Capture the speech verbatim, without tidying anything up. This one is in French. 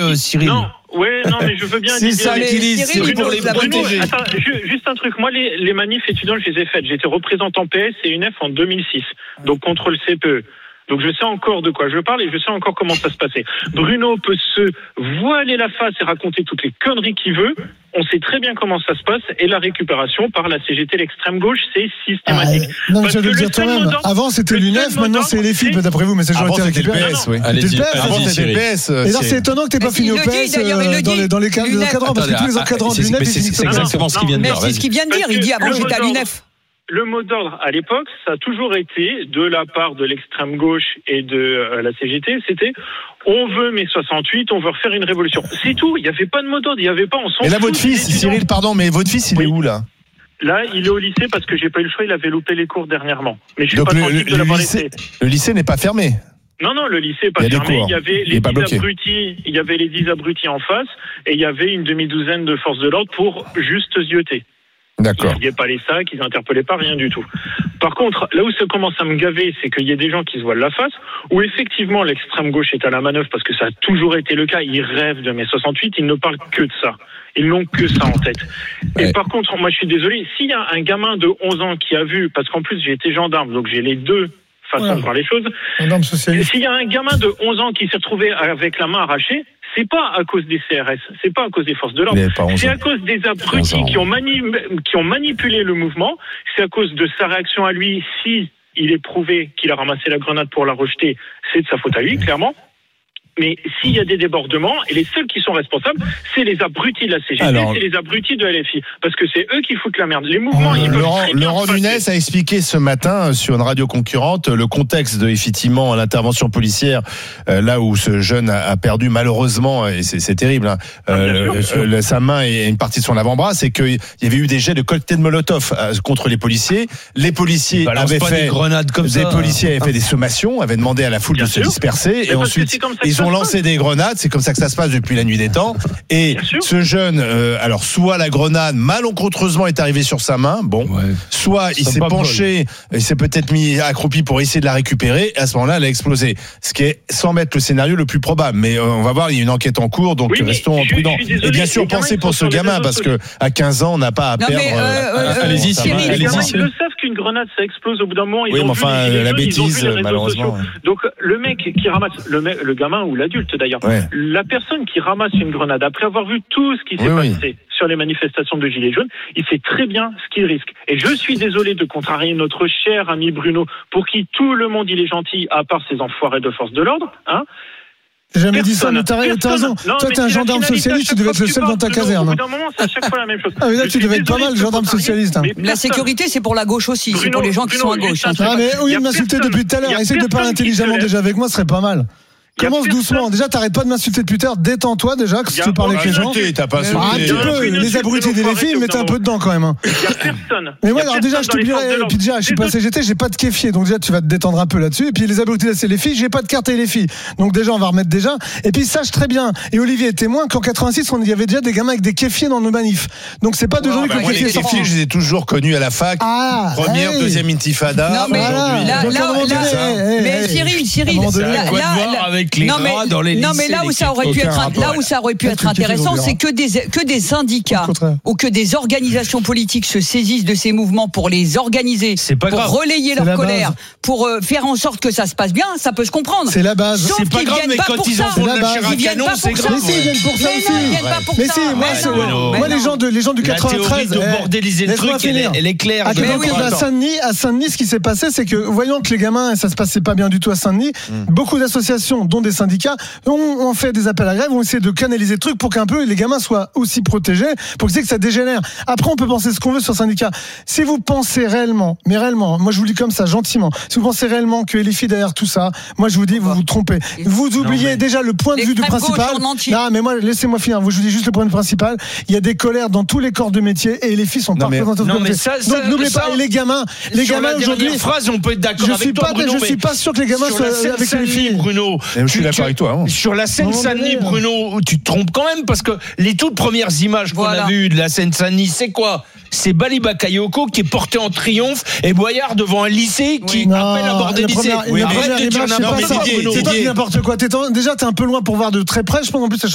euh, Cyril. Non, ouais, non, mais je veux bien. C'est ça l'utilise, c'est Cyril, pour les Bruno, protéger. Attends, ju- juste un truc. Moi, les, les manifs étudiants, je les ai faites. J'étais représentant P S et U N E F en deux mille six, donc contre le C P E. Donc je sais encore de quoi je parle et je sais encore comment ça se passait. Bruno peut se voiler la face et raconter toutes les conneries qu'il veut. On sait très bien comment ça se passe et la récupération par la C G T, l'extrême gauche, c'est systématique. Ah, non, mais Parce je vais que le dire le seul toi-même. mot d'ordre- Avant, c'était le l'U N E seul F, mot maintenant, d'ordre, c'est les filles, c'est- d'après vous, mais c'est Avant, été c'était le récupéré. P S, oui. C'était Allez-y, le P S. allez-y, Avant, c'était le Cyril. P S. Et alors, c'est- c'est étonnant que t'aies pas Mais fini il au le P dit, S d'ailleurs, il euh, le dans dit. les dans les cadres L'U N E F. parce que tous les encadrants c'est- du N E F, mais ils c'est finissent c'est comme ça. exactement ce qu'il vient de Mais dire. c'est ce qu'il vient de dire. Il dit avant, j'étais à l'U N E F. Le mot d'ordre à l'époque, ça a toujours été de la part de l'extrême gauche et de euh, la C G T, c'était on veut mai soixante-huit, on veut refaire une révolution. C'est tout, il n'y avait pas de mot d'ordre, il n'y avait pas, on s'en Et là, fout votre des fils, étudiants. Cyril, pardon, mais votre fils, il est Oui. où là? Là, il est au lycée parce que j'ai pas eu le choix, il avait loupé les cours dernièrement. Mais je suis Donc pas le, tranquille le- de le l'avoir lycée, laissé. le lycée n'est pas fermé. Non, non, le lycée n'est pas Il y a des fermé. cours. Il y avait Il les est pas dix bloqué. abrutis, il y avait les dix abrutis en face, et il y avait une demi-douzaine de forces de l'ordre pour juste zioter. D'accord. Ils ne pas les sacs, ils n'interpellaient pas, rien du tout. Par contre, là où ça commence à me gaver, c'est qu'il y a des gens qui se voilent la face, où effectivement l'extrême gauche est à la manœuvre, parce que ça a toujours été le cas, ils rêvent de mai soixante-huit, ils ne parlent que de ça. Ils n'ont que ça en tête. Et Ouais. par contre, moi je suis désolé, s'il y a un gamin de onze ans qui a vu, parce qu'en plus j'ai été gendarme, donc j'ai les deux façons Ouais. de voir les choses, Madame et socialiste. s'il y a un gamin de onze ans qui s'est retrouvé avec la main arrachée, c'est pas à cause des C R S, c'est pas à cause des forces de l'ordre, Il avait pas onze c'est ans. à cause des onze abrutis ans. qui ont, mani- qui ont manipulé le mouvement, c'est à cause de sa réaction à lui, si il est prouvé qu'il a ramassé la grenade pour la rejeter, c'est de sa faute à lui, clairement. Mais s'il y a des débordements, et les seuls qui sont responsables, c'est les abrutis de la C G T, Alors- c'est les abrutis de L F I, parce que c'est eux qui foutent la merde. Les mouvements, ils peuvent Euh, Laurent, très bien Laurent se passer. Nunez a expliqué ce matin sur une radio concurrente le contexte de effectivement l'intervention policière euh, là où ce jeune a, a perdu malheureusement et c'est, c'est terrible hein, euh, Ah, bien sûr, bien sûr. euh, sa main et une partie de son avant-bras, c'est qu'il y avait eu des jets de cocktails Molotov euh, contre les policiers. Les policiers Balance avaient pas fait des grenades comme des ça. policiers avaient fait des sommations, avaient demandé à la foule Bien de se sûr. disperser Mais et parce que ensuite c'est comme ça que ils ça ont se lancé des grenades. C'est comme ça que ça se passe depuis la nuit des temps. Et Bien sûr. ce jeune, euh, alors soit la grenade malencontreusement est arrivée sur sa main, bon, Ouais. soit il Ça s'est pas penché, il s'est peut-être mis accroupi pour essayer de la récupérer. Et à ce moment-là, elle a explosé. Ce qui est sans mettre le scénario le plus probable. Mais euh, on va voir, il y a une enquête en cours, donc Oui, mais restons je- prudents. je suis désolé, Et bien sûr, les gamins, pensez ils pour sont ce sur les gamin, réseaux parce que sociaux. à quinze ans, on n'a pas à Non, perdre. mais, euh, euh, allez-y, sa Cyril, main. Les allez-y, gamins, ils Cyril. le savent qu'une grenade, ça explose au bout d'un moment. Ils Oui, ont mais vu enfin, les gilets la jaunes, ils ont vu bêtise, les réseaux malheureusement, sociaux. ouais. Donc, le mec qui ramasse, le, mec, le gamin ou l'adulte d'ailleurs, Ouais. la personne qui ramasse une grenade, après avoir vu tout ce qui s'est Oui, oui. passé sur les manifestations de Gilets jaunes, il sait très bien ce qu'il risque. Et je suis désolé de contrarier notre cher ami Bruno, pour qui tout le monde il est gentil, à part ces enfoirés de force de l'ordre, hein. J'ai jamais dit ça, Personne, mais t'as t'as personne. raison. Non, Toi, mais t'es un c'est la gendarme finalité, socialiste, à tu devais chaque être le fois seul que dans ta tu parles, caserne. Au hein. bout d'un moment, c'est à chaque fois la même chose. Ah, mais là, Je tu suis devais être pas désolé mal, de te gendarme contrarier, socialiste, hein. mais La personne- sécurité, c'est pour la gauche aussi. C'est Bruno, pour les gens qui Bruno, sont à gauche. juste hein. un truc. Ah, mais Il oui, y a m'insulter personne- depuis tout à l'heure. il y a Essaye de parler personne qui intelligemment se lève. déjà avec moi, ce serait pas mal. Il y a Commence personne- doucement. Déjà, t'arrêtes pas de m'insulter depuis tout à l'heure. Détends-toi déjà, que si Il y a tu parles avec les gens. aucun- T'as pas Ah, un sauté. petit peu, Une les insulte abrutis de des l'enfoiré, filles, au bout mettez d'un un peu dedans quand même. hein. Il y a personne. Mais Il y moi, a alors déjà, personne je dans les forces de t'oublierai. Et l'ordre. puis déjà, je suis pas Les C G T, j'ai pas de kéfier. Donc déjà, tu vas te détendre un peu là-dessus. Et puis les abrutis, là, c'est les filles. J'ai pas de carte et les filles. Donc déjà, on va remettre déjà. Et puis sache très bien. Et Olivier est témoin qu'en quatre-vingt-six, on y avait déjà des gamins avec des kéfiers dans nos manifs. Donc c'est pas d'aujourd'hui Ah, que bah, le moi, kéfier les est sorti. filles, je les ai toujours connus à la fac. Ah, Première, hey. deuxième intifada. Non, mais aujourd'hui. là, Donc, à un là, moment là, donné, hey, hey, mais hey. Cyril, À un Cyril, moment donné, là, quoi de là, voir là- avec les non, mais, rats dans les non, mais lycées, là où les ça aurait pu aucun être, rapport, là où ça aurait pu Peut-être être que tu intéressant, rigoles, c'est que des, que des syndicats Au contraire. ou que des organisations politiques se saisissent de ces mouvements pour les organiser, C'est pas pour grave. relayer C'est leur la colère, base. pour euh, faire en sorte que ça se passe bien, ça peut se comprendre. C'est la base. Sauf C'est pas qu'ils grave, viennent mais pas quand pour ils en ça. font de C'est la la base. chair à Ils viennent canon, pas c'est pour ça. grave. Mais si, ils viennent pour ça Mais aussi. non, ils viennent pas pour Mais ça. si, moi, Mais c'est- non, mais moi, les non. gens de, les gens du La théorie quatre-vingt-treize. de eh, bordéliser le laisse-moi truc, elle est, finir. elle est claire. À je l'époque comprends. de Saint-Denis, à Saint-Denis, ce qui s'est passé, c'est que voyant que les gamins, ça se passait pas bien du tout à Saint-Denis, beaucoup d'associations, dont des syndicats, ont, ont fait des appels à grève, ont essayé de canaliser le truc pour qu'un peu les gamins soient aussi protégés, pour que, que ça dégénère. Après, on peut penser ce qu'on veut sur syndicats. Si vous pensez réellement, mais réellement, moi je vous le dis comme ça, gentiment, si vous pensez réellement que les filles derrière tout ça, moi je vous dis, vous vous trompez. Vous oubliez déjà le point de vue du L'extrême gauche principal. en entier. Non, mais moi, laissez-moi finir. Je vous dis juste le point de vue principal. Il y a des colères dans tous les corps de métier et les filles sont Non, pas mais- représentées. non, de mais côté. ça- Donc ça- n'oubliez ça- pas, et les gamins, les Sur gamins la aujourd'hui. dernière phrase, on peut être d'accord Je avec suis toi, pas, Bruno, je mais suis pas sûr que les gamins sur soient la avec les Seine-Saint-Denis, filles. Bruno. Je suis tu- d'accord tu- avec toi, hein. Sur la Seine-Saint-Denis, À un moment donné, Bruno, tu te trompes quand même parce que les toutes premières images qu'on Voilà. a vues de la Seine-Saint-Denis, c'est quoi? C'est Bali Bakayoko qui est porté en triomphe et Boyard devant un lycée qui Non, appelle à border la le lycée. première- Oui, la arrête première de dire image, c'est n'importe pas quoi, ça. Bruno. C'est toi qui dis n'importe quoi. T'es en- Déjà, t'es un peu loin pour voir de très près. Je pense en plus,